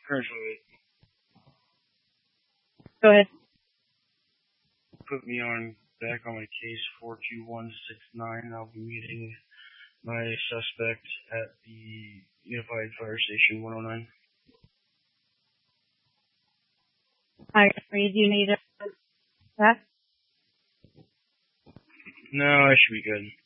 Currently, Go ahead. put me on back on my case 42169. I'll be meeting my suspect at the Unified Fire Station 109. Alright, do you need that? No, I should be good.